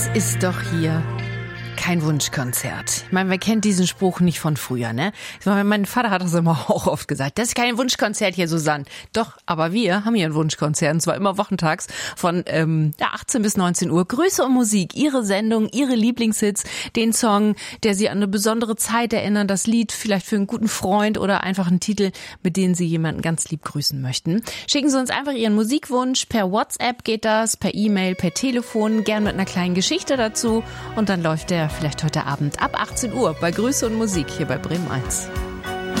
Ist doch hier kein Wunschkonzert. Ich meine, wer kennt diesen Spruch nicht von früher, ne? Ich meine, mein Vater hat das immer auch oft gesagt. Das ist kein Wunschkonzert hier, Susanne. Doch, aber wir haben hier ein Wunschkonzert, und zwar immer wochentags von 18 bis 19 Uhr. Grüße und Musik, Ihre Sendung, Ihre Lieblingshits, den Song, der Sie an eine besondere Zeit erinnern, das Lied vielleicht für einen guten Freund oder einfach einen Titel, mit dem Sie jemanden ganz lieb grüßen möchten. Schicken Sie uns einfach Ihren Musikwunsch. Per WhatsApp geht das, per E-Mail, per Telefon, gern mit einer kleinen Geschichte dazu. Und dann läuft der vielleicht heute Abend ab 18 Uhr bei Grüße und Musik hier bei Bremen 1.